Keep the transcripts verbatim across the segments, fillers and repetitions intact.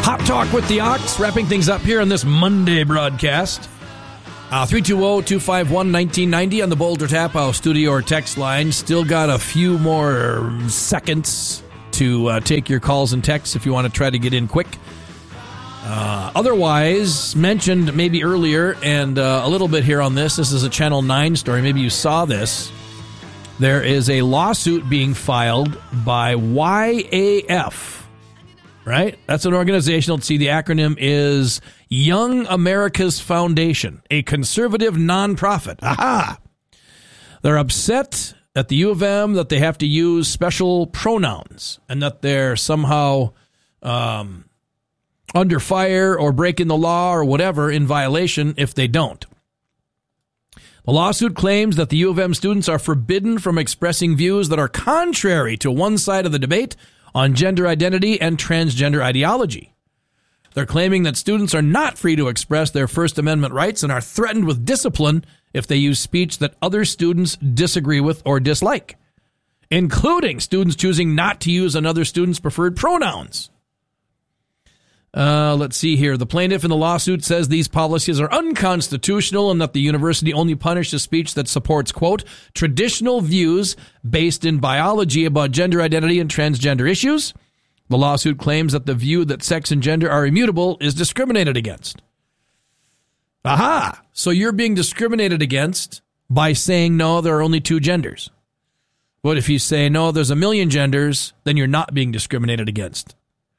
Hot Talk with the Ox, wrapping things up here on this Monday broadcast. Uh, three two zero, two five one, one nine nine zero on the Boulder Tap House studio or text line. Still got a few more seconds to uh, take your calls and texts if you want to try to get in quick. Uh, otherwise, mentioned maybe earlier and uh, a little bit here on this. This is a Channel nine story. Maybe you saw this. There is a lawsuit being filed by Y A F. Right? That's an organization. Let's see, the acronym is Young America's Foundation, a conservative nonprofit. Aha! They're upset at the U of M that they have to use special pronouns and that they're somehow um, under fire or breaking the law or whatever in violation if they don't. The lawsuit claims that the U of M students are forbidden from expressing views that are contrary to one side of the debate on gender identity and transgender ideology. They're claiming that students are not free to express their First Amendment rights and are threatened with discipline if they use speech that other students disagree with or dislike, including students choosing not to use another student's preferred pronouns. Uh, let's see here. The plaintiff in the lawsuit says these policies are unconstitutional and that the university only punishes speech that supports, quote, traditional views based in biology about gender identity and transgender issues. The lawsuit claims that the view that sex and gender are immutable is discriminated against. Aha! So you're being discriminated against by saying, no, there are only two genders. But if you say, no, there's a million genders, then you're not being discriminated against.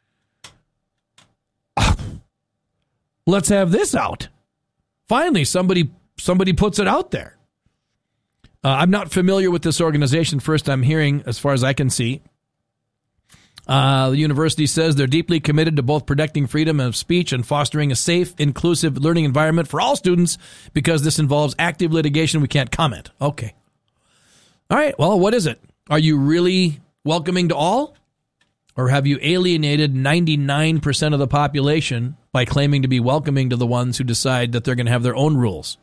Let's have this out. Finally, somebody somebody puts it out there. Uh, I'm not familiar with this organization. First I'm hearing, as far as I can see. Uh, the university says they're deeply committed to both protecting freedom of speech and fostering a safe, inclusive learning environment for all students. Because this involves active litigation, we can't comment. Okay. All right, well, what is it? Are you really welcoming to all? Or have you alienated ninety-nine percent of the population by claiming to be welcoming to the ones who decide that they're going to have their own rules?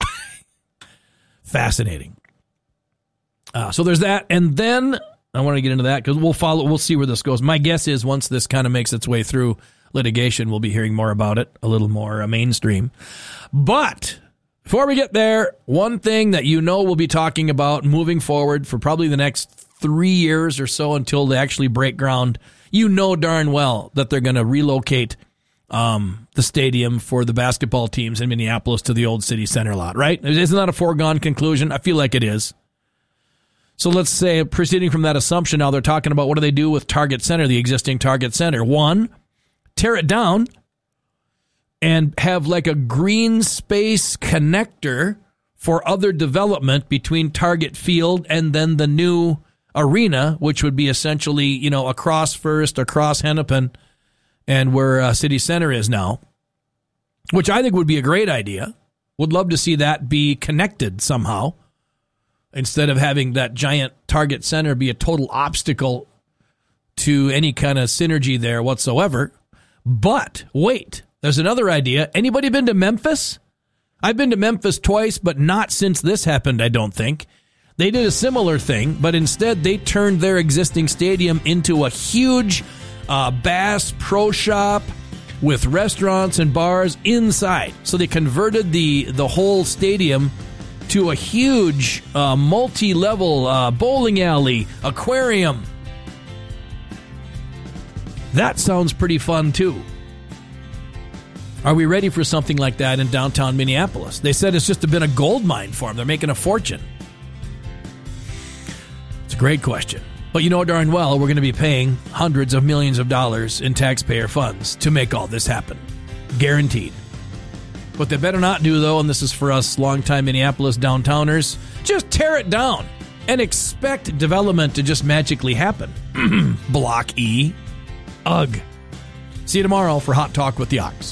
Fascinating. Uh, so there's that. And then I want to get into that because we'll follow. We'll see where this goes. My guess is once this kind of makes its way through litigation, we'll be hearing more about it, a little more uh, mainstream. But before we get there, one thing that you know we'll be talking about moving forward for probably the next three years or so until they actually break ground. You know darn well that they're going to relocate um, the stadium for the basketball teams in Minneapolis to the old city center lot, right? Isn't that a foregone conclusion? I feel like it is. So let's say, proceeding from that assumption, now they're talking about what do they do with Target Center, the existing Target Center. One, tear it down and have like a green space connector for other development between Target Field and then the new arena, which would be essentially, you know, across First, across Hennepin, and where uh, City Center is now, which I think would be a great idea. Would love to see that be connected somehow instead of having that giant Target Center be a total obstacle to any kind of synergy there whatsoever. But wait, there's another idea. Anybody been to Memphis? I've been to Memphis twice, but not since this happened, I don't think. They did a similar thing, but instead they turned their existing stadium into a huge uh, Bass Pro Shop with restaurants and bars inside. So they converted the, the whole stadium to a huge uh, multi-level uh, bowling alley, aquarium. That sounds pretty fun, too. Are we ready for something like that in downtown Minneapolis? They said it's just been a gold mine for them. They're making a fortune. It's a great question. But you know darn well we're going to be paying hundreds of millions of dollars in taxpayer funds to make all this happen. Guaranteed. What they better not do, though, and this is for us longtime Minneapolis downtowners, just tear it down and expect development to just magically happen. Block E. Ugh. See you tomorrow for Hot Talk with the Ox.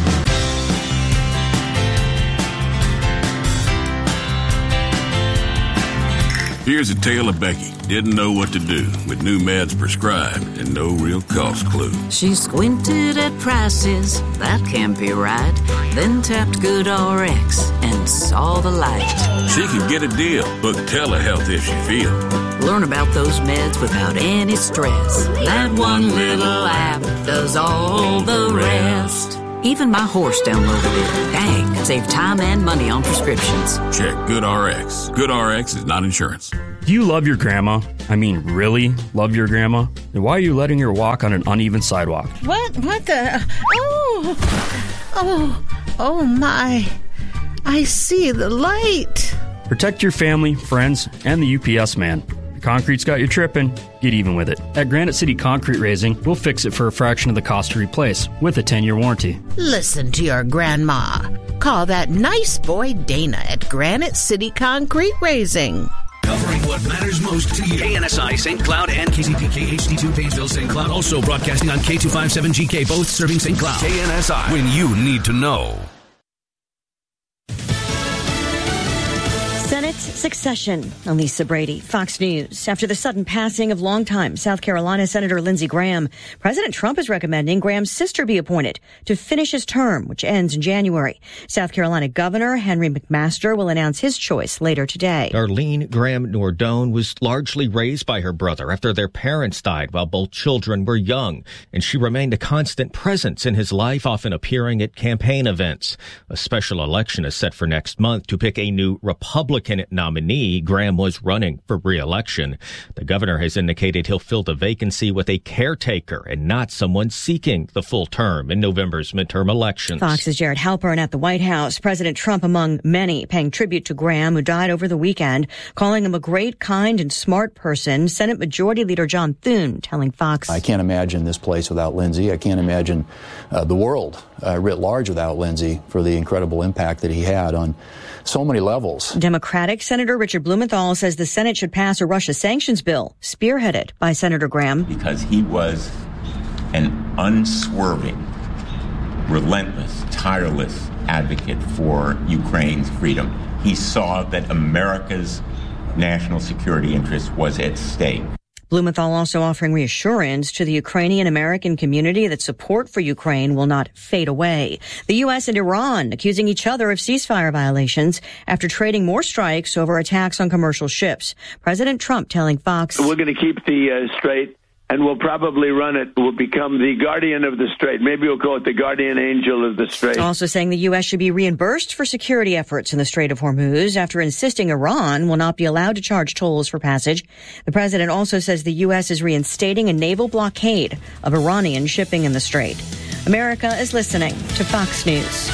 Here's a tale of Becky. Didn't know what to do with new meds prescribed and no real cost clue. She squinted at prices, that can't be right. Then tapped GoodRx and saw the light. She could get a deal. Book telehealth if she feel. Learn about those meds without any stress. That one little app does all the rest. Even my horse downloaded it. Dang, save time and money on prescriptions. Check GoodRx. GoodRx is not insurance. Do you love your grandma? I mean, really love your grandma? Then why are you letting her walk on an uneven sidewalk? What? What the? Oh! Oh! Oh, my. I see the light. Protect your family, friends, and the U P S man. The concrete's got you tripping. Get even with it. At Granite City Concrete Raising, we'll fix it for a fraction of the cost to replace, with a ten-year warranty. Listen to your grandma. Call that nice boy Dana at Granite City Concrete Raising. Covering what matters most to you. K N S I, Saint Cloud, and K C P K H D two, Painesville, Saint Cloud. Also broadcasting on K two fifty-seven G K, both serving Saint Cloud. K N S I, when you need to know. Senate succession. Elisa Brady, Fox News. After the sudden passing of longtime South Carolina Senator Lindsey Graham, President Trump is recommending Graham's sister be appointed to finish his term, which ends in January. South Carolina Governor Henry McMaster will announce his choice later today. Arlene Graham Nordone was largely raised by her brother after their parents died while both children were young, and she remained a constant presence in his life, often appearing at campaign events. A special election is set for next month to pick a new Republican nominee. Graham was running for re-election. The governor has indicated he'll fill the vacancy with a caretaker and not someone seeking the full term in November's midterm elections. Fox's Jared Halpern at the White House. President Trump, among many, paying tribute to Graham, who died over the weekend, calling him a great, kind, and smart person. Senate Majority Leader John Thune telling Fox, I can't imagine this place without Lindsey. I can't imagine uh, the world uh, writ large without Lindsey for the incredible impact that he had on so many levels. Democratic Senator Richard Blumenthal says the Senate should pass a Russia sanctions bill, spearheaded by Senator Graham. Because he was an unswerving, relentless, tireless advocate for Ukraine's freedom. He saw that America's national security interest was at stake. Blumenthal also offering reassurance to the Ukrainian American community that support for Ukraine will not fade away. The U S and Iran accusing each other of ceasefire violations after trading more strikes over attacks on commercial ships. President Trump telling Fox, we're going to keep the uh, strait, and we'll probably run it. We'll become the guardian of the strait. Maybe we'll call it the guardian angel of the strait. Also saying the U S should be reimbursed for security efforts in the Strait of Hormuz after insisting Iran will not be allowed to charge tolls for passage. The president also says the U S is reinstating a naval blockade of Iranian shipping in the strait. America is listening to Fox News.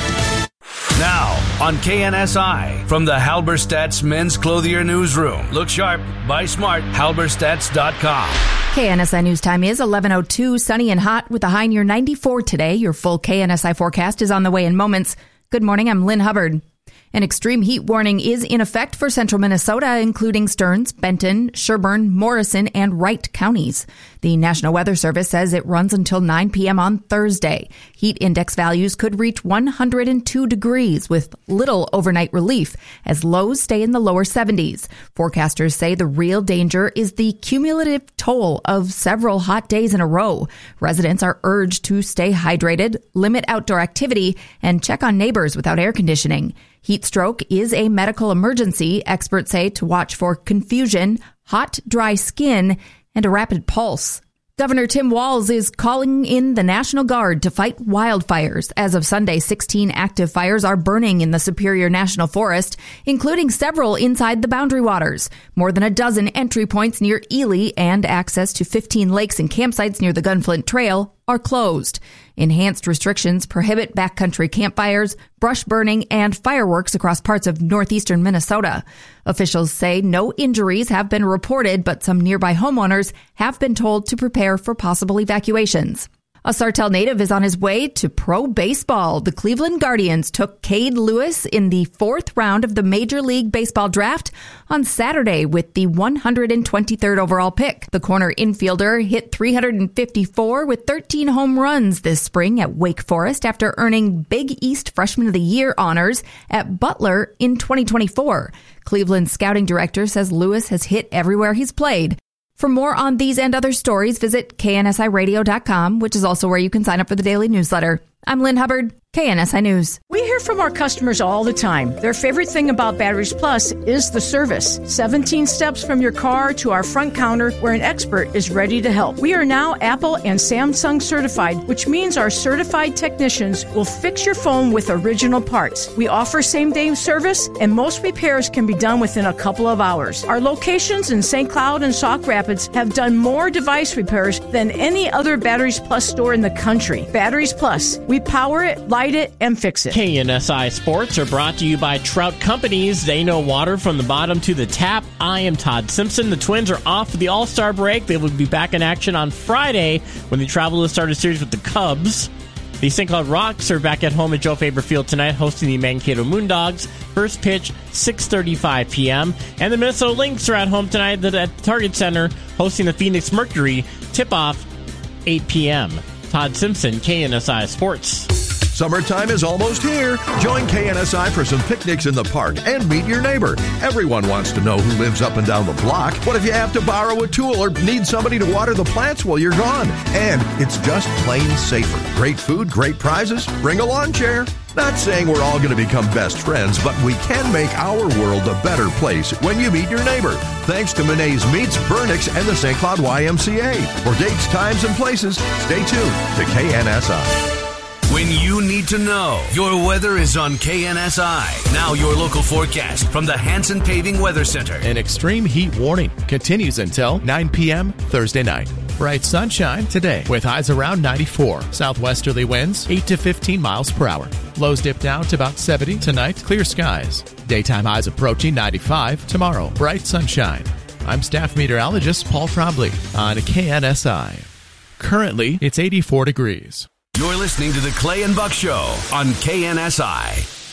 Now, on K N S I, from the Halberstadt's Men's Clothier Newsroom. Look sharp, buy smart, halberstadts dot com. K N S I News Time is eleven oh two, sunny and hot with a high near ninety-four today. Your full K N S I forecast is on the way in moments. Good morning, I'm Lynn Hubbard. An extreme heat warning is in effect for central Minnesota, including Stearns, Benton, Sherburne, Morrison, and Wright counties. The National Weather Service says it runs until nine p.m. on Thursday. Heat index values could reach one hundred two degrees with little overnight relief as lows stay in the lower seventies. Forecasters say the real danger is the cumulative toll of several hot days in a row. Residents are urged to stay hydrated, limit outdoor activity, and check on neighbors without air conditioning. Heat stroke is a medical emergency. Experts say to watch for confusion, hot, dry skin, and a rapid pulse. Governor Tim Walz is calling in the National Guard to fight wildfires. As of Sunday, sixteen active fires are burning in the Superior National Forest, including several inside the Boundary Waters. More than a dozen entry points near Ely and access to fifteen lakes and campsites near the Gunflint Trail are closed. Enhanced restrictions prohibit backcountry campfires, brush burning, and fireworks across parts of northeastern Minnesota. Officials say no injuries have been reported, but some nearby homeowners have been told to prepare for possible evacuations. A Sartell native is on his way to pro baseball. The Cleveland Guardians took Cade Lewis in the fourth round of the Major League Baseball draft on Saturday with the one hundred twenty-third overall pick. The corner infielder hit three hundred fifty-four with thirteen home runs this spring at Wake Forest after earning Big East Freshman of the Year honors at Butler in twenty twenty-four. Cleveland's scouting director says Lewis has hit everywhere he's played. For more on these and other stories, visit K N S I radio dot com, which is also where you can sign up for the daily newsletter. I'm Lynn Hubbard, K N S I News. We hear from our customers all the time. Their favorite thing about Batteries Plus is the service. seventeen steps from your car to our front counter where an expert is ready to help. We are now Apple and Samsung certified, which means our certified technicians will fix your phone with original parts. We offer same-day service, and most repairs can be done within a couple of hours. Our locations in Saint Cloud and Sauk Rapids have done more device repairs than any other Batteries Plus store in the country. Batteries Plus. We power it, light it, and fix it. K N S I Sports are brought to you by Trout Companies. They know water from the bottom to the tap. I am Todd Simpson. The Twins are off for the All-Star break. They will be back in action on Friday when they travel to start a series with the Cubs. The Saint Cloud Rocks are back at home at Joe Faber Field tonight, hosting the Mankato Moondogs. First pitch, six thirty-five p.m. And the Minnesota Lynx are at home tonight at the Target Center, hosting the Phoenix Mercury. Tip-off, eight p.m. Todd Simpson, K N S I Sports. Summertime is almost here. Join K N S I for some picnics in the park and meet your neighbor. Everyone wants to know who lives up and down the block. What if you have to borrow a tool or need somebody to water the plants while you're gone? And it's just plain safer. Great food, great prizes. Bring a lawn chair. Not saying we're all going to become best friends, but we can make our world a better place when you meet your neighbor. Thanks to Monet's Meats, Burnix, and the Saint Cloud Y M C A. For dates, times, and places, stay tuned to K N S I. When you need to know, your weather is on K N S I. Now your local forecast from the Hanson Paving Weather Center. An extreme heat warning continues until nine p.m. Thursday night. Bright sunshine today with highs around ninety-four. Southwesterly winds eight to fifteen miles per hour. Lows dip down to about seventy tonight. Clear skies. Daytime highs approaching ninety-five tomorrow. Bright sunshine. I'm staff meteorologist Paul Trombley on K N S I. Currently, it's eighty-four degrees. You're listening to the Clay and Buck Show on K N S I.